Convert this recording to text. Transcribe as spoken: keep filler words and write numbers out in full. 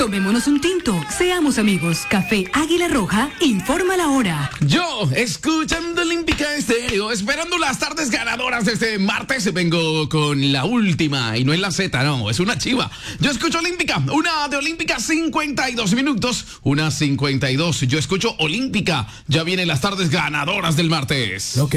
Tomémonos un tinto, seamos amigos. Café Águila Roja, informa la hora. Yo, escuchando Olímpica Estéreo, esperando las tardes ganadoras de este martes, vengo con la última, y no es la Z, no, es una chiva. Yo escucho Olímpica, una de Olímpica cincuenta y dos minutos, una cincuenta y dos. Yo escucho Olímpica, ya vienen las tardes ganadoras del martes. Lo que